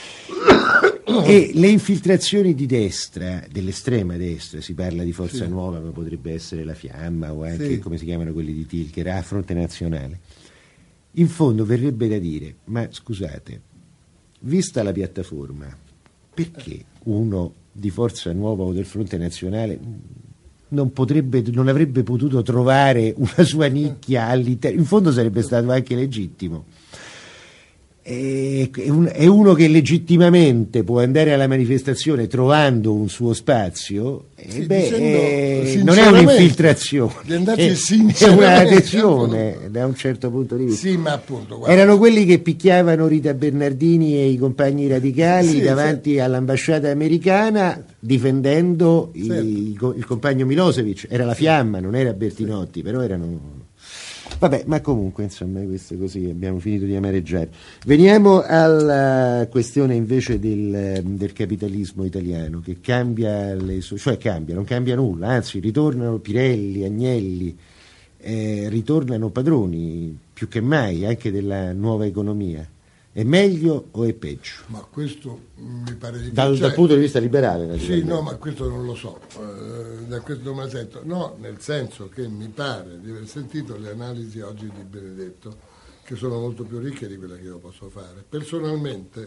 E le infiltrazioni di destra, dell'estrema destra, si parla di Forza sì. Nuova, ma potrebbe essere la Fiamma o anche, sì. come si chiamano quelli di Tilcher, a Fronte Nazionale. In fondo verrebbe da dire, ma scusate, vista la piattaforma, perché uno di Forza Nuova o del Fronte Nazionale non potrebbe, non avrebbe potuto trovare una sua nicchia all'interno? In fondo sarebbe stato anche legittimo. È uno che legittimamente può andare alla manifestazione trovando un suo spazio, sì, beh, eh, non è un'infiltrazione, è, è un'adesione da un certo punto di vista. Sì, ma appunto, guarda. Erano quelli che picchiavano Rita Bernardini e i compagni radicali sì, davanti sì. all'ambasciata americana difendendo certo. i, il compagno Milosevic. Era la Fiamma, non era Bertinotti, sì. però erano... Vabbè, ma comunque, insomma, questo così, abbiamo finito di amareggiare. Veniamo alla questione invece del, del capitalismo italiano, che cambia, le sue, cioè cambia, non cambia nulla, anzi ritornano Pirelli, Agnelli, eh, ritornano padroni più che mai anche della nuova economia. È meglio o è peggio? Ma questo mi pare di dal, cioè, dal punto di vista liberale? Sì, no, ma questo non lo so, eh, da questo non me la sento. No, nel senso che mi pare di aver sentito le analisi oggi di Benedetto, che sono molto più ricche di quelle che io posso fare. Personalmente,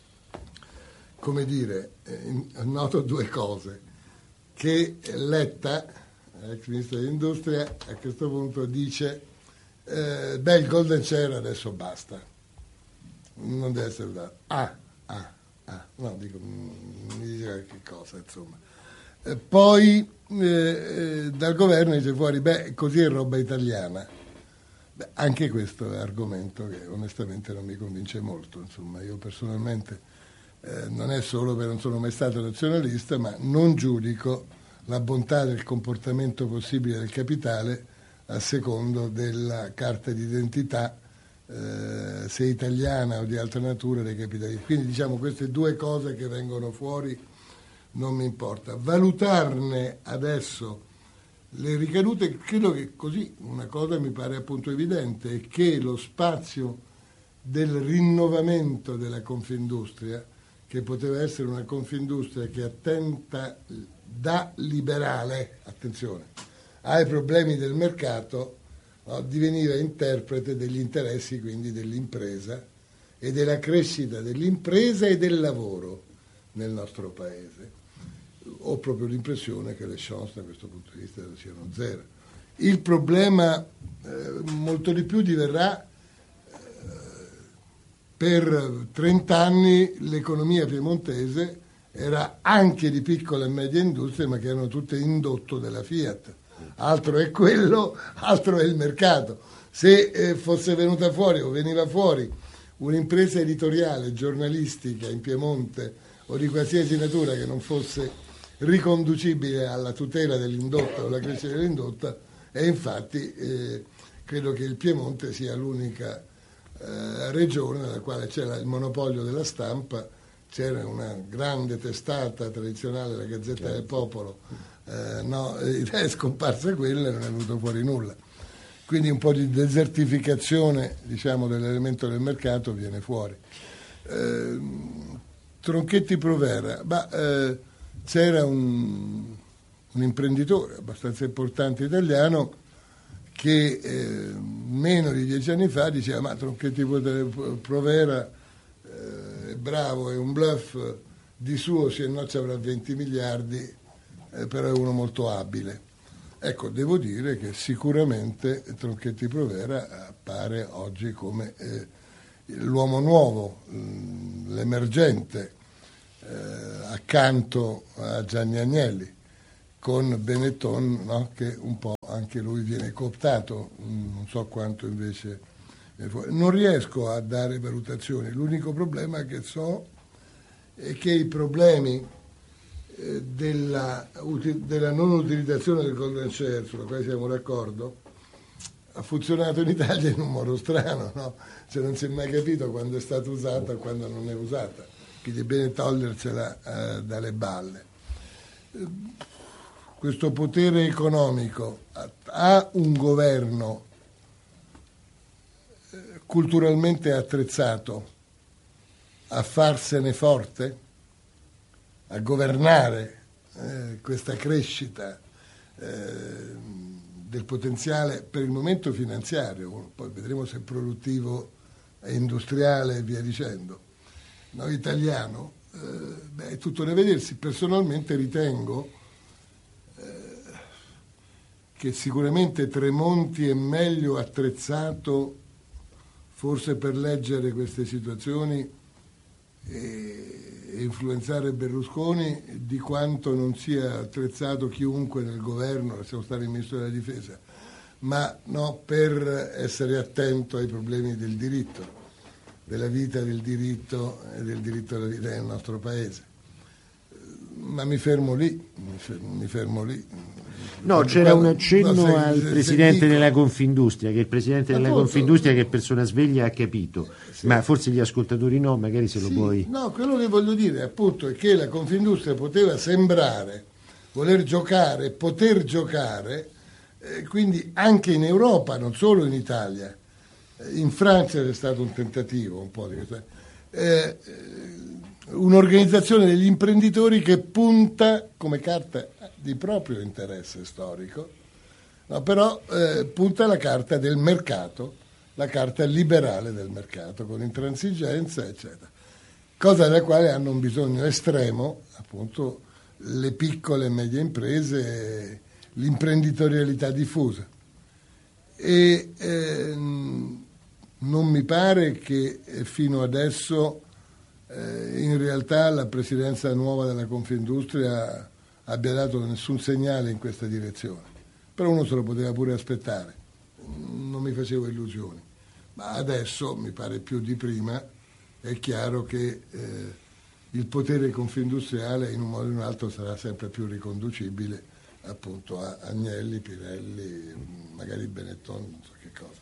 come dire, eh, noto due cose, che Letta, ex ministro dell'Industria, a questo punto dice, eh, beh, il Golden Share adesso basta. Non deve essere dato. Ah, ah, ah, no, dico, mi dice che cosa, insomma. Eh, poi eh, eh, dal governo dice fuori, beh, così è roba italiana. Beh, anche questo è argomento che onestamente non mi convince molto, insomma. Io personalmente eh, non è solo perché non sono mai stato nazionalista, ma non giudico la bontà del comportamento possibile del capitale a secondo della carta d'identità, Eh, se italiana o di altra natura dei capitalisti. Quindi diciamo queste due cose che vengono fuori non mi importa. Valutarne adesso le ricadute, credo che così una cosa mi pare appunto evidente, è che lo spazio del rinnovamento della Confindustria, che poteva essere una Confindustria che attenta da liberale, attenzione, ai problemi del mercato, no, diveniva interprete degli interessi quindi dell'impresa e della crescita dell'impresa e del lavoro nel nostro paese. Ho proprio l'impressione che le chance da questo punto di vista siano zero. Il problema eh, molto di più diverrà eh, per trent'anni l'economia piemontese era anche di piccola e media industria, ma che erano tutte indotto della Fiat. Altro è quello, altro è il mercato. Se eh, fosse venuta fuori o veniva fuori un'impresa editoriale, giornalistica in Piemonte o di qualsiasi natura che non fosse riconducibile alla tutela dell'indotta o alla crescita dell'indotta, e infatti eh, credo che il Piemonte sia l'unica eh, regione nella quale c'era il monopolio della stampa, c'era una grande testata tradizionale, la Gazzetta del Popolo, Eh, no, è scomparsa quella e non è venuto fuori nulla. Quindi un po' di desertificazione, diciamo, dell'elemento del mercato viene fuori. Eh, Tronchetti Provera, bah, eh, c'era un, un imprenditore abbastanza importante italiano che eh, meno di dieci anni fa diceva ma Tronchetti Provera eh, è bravo, è un bluff, di suo se no ci avrà venti miliardi, Eh, però è uno molto abile. Ecco, devo dire che sicuramente Tronchetti Provera appare oggi come eh, l'uomo nuovo, l'emergente, eh, accanto a Gianni Agnelli, con Benetton, no? Che un po' anche lui viene cooptato, non so quanto invece. Non riesco a dare valutazioni, l'unico problema che so è che i problemi eh, della, della non utilizzazione del golden share, sulla quale siamo d'accordo, ha funzionato in Italia in un modo strano, no? Cioè non si è mai capito quando è stata usata e quando non è usata, quindi è bene togliersela eh, dalle balle. Questo potere economico ha un governo culturalmente attrezzato a farsene forte, a governare eh, questa crescita eh, del potenziale per il momento finanziario, poi vedremo se è produttivo e industriale e via dicendo. Noi italiano, eh, beh, è tutto da vedersi. Personalmente ritengo eh, che sicuramente Tremonti è meglio attrezzato forse per leggere queste situazioni e influenzare Berlusconi di quanto non sia attrezzato chiunque nel governo, lasciamo stare il ministro della difesa, ma no, per essere attento ai problemi del diritto, della vita, del diritto e del diritto alla vita nel nostro paese. Ma mi fermo lì, mi fermo, mi fermo lì. No, Quando, c'era quando, un accenno no, se, al se, presidente se dico, della Confindustria, che il presidente della appunto, Confindustria, che è persona sveglia, ha capito, sì. Ma forse gli ascoltatori no, magari se lo sì, puoi... No, quello che voglio dire appunto è che la Confindustria poteva sembrare voler giocare, poter giocare, eh, quindi anche in Europa, non solo in Italia. In Francia c'è stato un tentativo, un po' di questo, eh, un'organizzazione degli imprenditori che punta come carta di proprio interesse storico, no, però eh, punta la carta del mercato, la carta liberale del mercato, con intransigenza, eccetera. Cosa della quale hanno un bisogno estremo, appunto, le piccole e medie imprese, l'imprenditorialità diffusa. E eh, non mi pare che fino adesso eh, in realtà la presidenza nuova della Confindustria abbia dato nessun segnale in questa direzione, però uno se lo poteva pure aspettare, non mi facevo illusioni, ma adesso mi pare più di prima, è chiaro che eh, il potere confindustriale in un modo o in un altro sarà sempre più riconducibile appunto a Agnelli, Pirelli, magari Benetton, non so che cosa.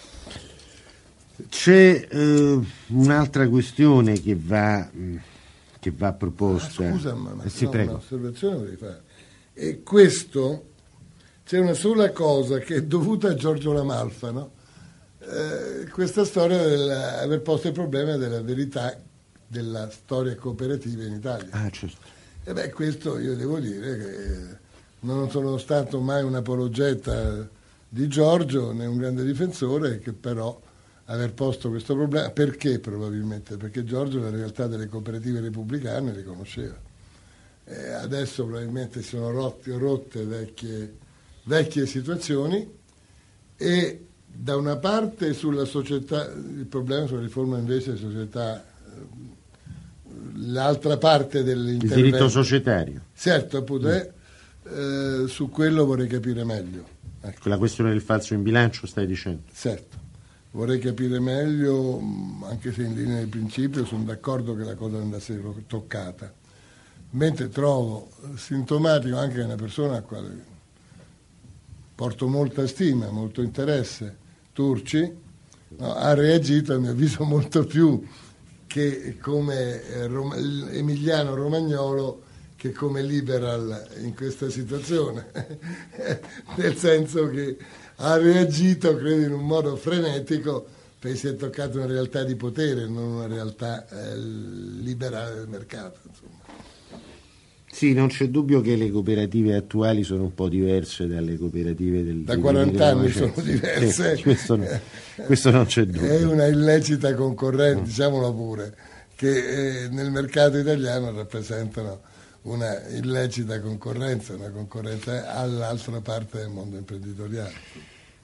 C'è eh, un'altra questione che va, che va proposta. Ah, scusa, ma, ma eh sì, no, prego. un'osservazione vorrei fare. E questo, c'è una sola cosa che è dovuta a Giorgio La Malfa, no? Eh, questa storia dell'aver posto il problema della verità della storia cooperativa in Italia. Ah, certo. E beh, questo io devo dire che non sono stato mai un apologeta di Giorgio, né un grande difensore, che però aver posto questo problema, perché probabilmente? Perché Giorgio la realtà delle cooperative repubblicane le conosceva. E adesso probabilmente si sono rotti, rotte vecchie, vecchie situazioni e da una parte sulla società, il problema sulla riforma invece della società, l'altra parte dell'intervento. Il diritto societario. Certo, appunto, mm. eh, su quello vorrei capire meglio. Ecco. La questione del falso in bilancio stai dicendo? Certo, vorrei capire meglio, anche se in linea di principio sono d'accordo che la cosa andasse toccata, mentre trovo sintomatico anche una persona a quale porto molta stima, molto interesse, Turci, no, ha reagito a mio avviso molto più che come eh, Rom- Emiliano Romagnolo che come liberal in questa situazione, nel senso che ha reagito, credo, in un modo frenetico, perché si è toccato una realtà di potere, non una realtà eh, liberale del mercato. Insomma. Sì, non c'è dubbio che le cooperative attuali sono un po' diverse dalle cooperative del da quaranta anni sono diverse. Sì, questo, no, questo non c'è dubbio. È una illecita concorrenza, mm. diciamolo pure, che eh, nel mercato italiano rappresentano una illecita concorrenza, una concorrenza all'altra parte del mondo imprenditoriale.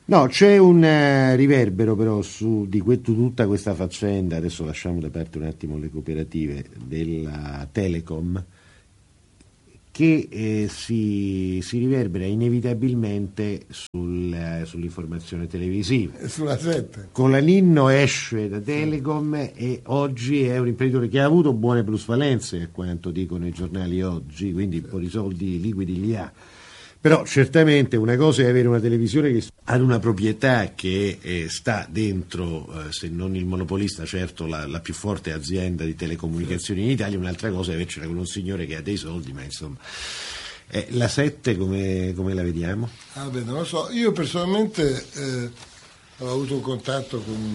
No, c'è un uh, riverbero però su di que- tutta questa faccenda, adesso lasciamo da parte un attimo le cooperative, della Telecom, che eh, si, si riverbera inevitabilmente sul, uh, sull'informazione televisiva. Sulla sette. Colaninno esce da Telecom e oggi è un imprenditore che ha avuto buone plusvalenze, a quanto dicono i giornali oggi, quindi un po' di soldi liquidi li ha. Però certamente una cosa è avere una televisione che ha una proprietà che eh, sta dentro, eh, se non il monopolista, certo la, la più forte azienda di telecomunicazioni in Italia, un'altra cosa è avercela con un signore che ha dei soldi, ma insomma. Eh, la sette come, come la vediamo? Ah beh, non lo so, io personalmente eh, ho avuto un contatto con,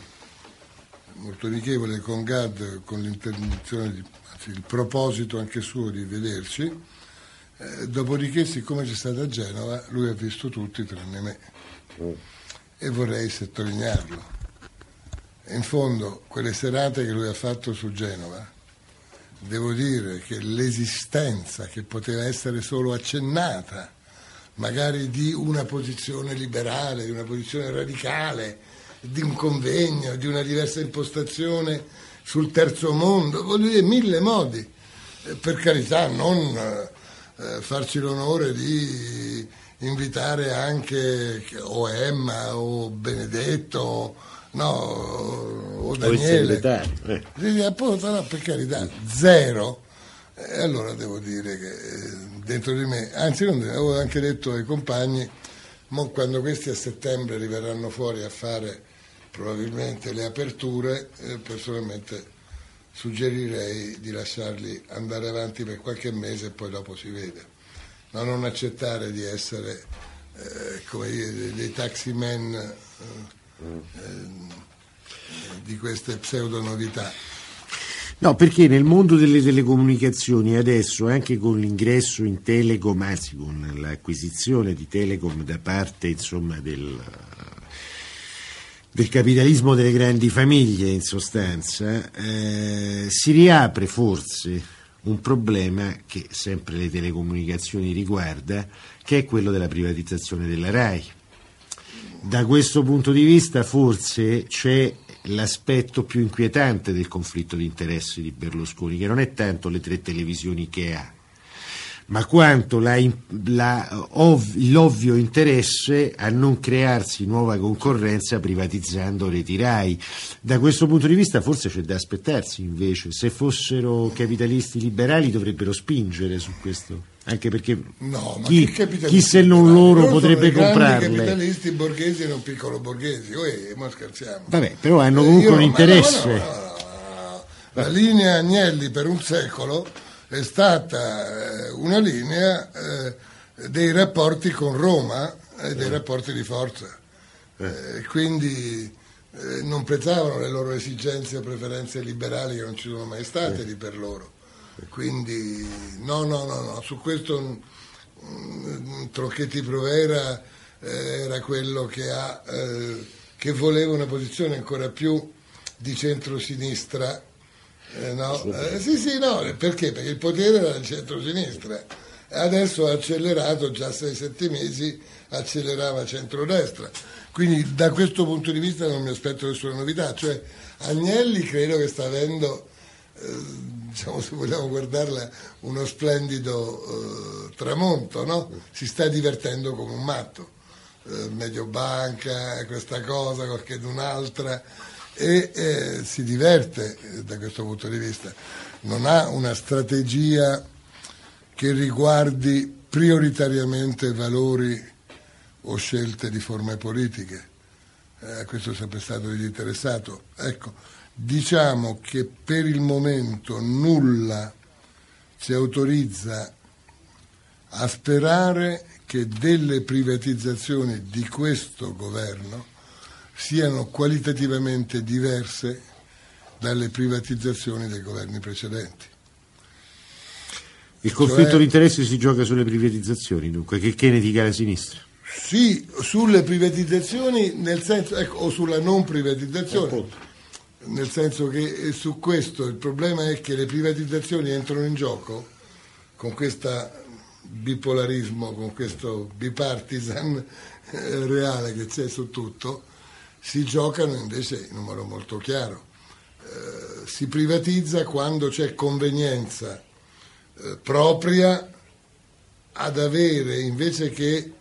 eh, molto amichevole con Gad, con l'interdizione, di, anzi il proposito anche suo di vederci. Eh, dopodiché, siccome c'è stato a Genova, lui ha visto tutti tranne me. Mm. E vorrei sottolinearlo. In fondo, quelle serate che lui ha fatto su Genova, devo dire che l'esistenza che poteva essere solo accennata, magari di una posizione liberale, di una posizione radicale, di un convegno, di una diversa impostazione sul terzo mondo, voglio dire, mille modi. Eh, per carità, non... Eh, farci l'onore di invitare anche o Emma o Benedetto, no, o Daniele. Eh. Sì, appunto, no, per carità, zero. E allora devo dire che dentro di me, anzi non avevo anche detto ai compagni, mo quando questi a settembre arriveranno fuori a fare probabilmente le aperture, eh, personalmente suggerirei di lasciarli andare avanti per qualche mese e poi dopo si vede, ma non accettare di essere eh, come dire, dei taximen eh, eh, di queste pseudo novità. No, perché nel mondo delle telecomunicazioni adesso, anche con l'ingresso in Telecom, anzi con l'acquisizione di Telecom da parte insomma del del capitalismo delle grandi famiglie, in sostanza, eh, si riapre forse un problema che sempre le telecomunicazioni riguarda, che è quello della privatizzazione della RAI. Da questo punto di vista forse c'è l'aspetto più inquietante del conflitto di interessi di Berlusconi, che non è tanto le tre televisioni che ha, ma quanto la, la, ov, l'ovvio interesse a non crearsi nuova concorrenza privatizzando reti RAI. Da questo punto di vista forse c'è da aspettarsi invece, se fossero capitalisti liberali dovrebbero spingere su questo, anche perché no, ma chi, chi se non loro potrebbe comprarle. Sono capitalisti borghesi e non piccolo borghesi, Uè, ma scherziamo. Vabbè, però hanno comunque eh, io, un interesse. No, no, no, no. La linea Agnelli per un secolo è stata una linea eh, dei rapporti con Roma e dei rapporti di forza, eh, quindi eh, non prezzavano le loro esigenze o preferenze liberali che non ci sono mai state lì per loro, quindi no no no, no. Su questo um, Tronchetti Provera eh, era quello che, ha, eh, che voleva una posizione ancora più di centrosinistra. Eh, no, eh, sì, sì, no, perché? Perché il potere era del centro-sinistra, adesso ha accelerato, già sei sette mesi accelerava centrodestra, quindi da questo punto di vista non mi aspetto nessuna novità, cioè Agnelli credo che sta avendo, eh, diciamo se vogliamo guardarla, uno splendido eh, tramonto, no? Si sta divertendo come un matto, eh, Mediobanca, questa cosa, qualche un'altra, e eh, si diverte eh, da questo punto di vista, non ha una strategia che riguardi prioritariamente valori o scelte di forme politiche, eh, questo è sempre stato disinteressato. Ecco, diciamo che per il momento nulla ci autorizza a sperare che delle privatizzazioni di questo governo siano qualitativamente diverse dalle privatizzazioni dei governi precedenti. Il conflitto cioè, di interessi si gioca sulle privatizzazioni, dunque, che, che ne dica la sinistra? Sì, sulle privatizzazioni, nel senso, ecco, o sulla non privatizzazione, oh, nel senso che su questo il problema è che le privatizzazioni entrano in gioco con questa bipolarismo, con questo bipartisan eh, reale che c'è su tutto, si giocano invece in un modo molto chiaro. Eh, si privatizza quando c'è convenienza eh, propria ad avere, invece che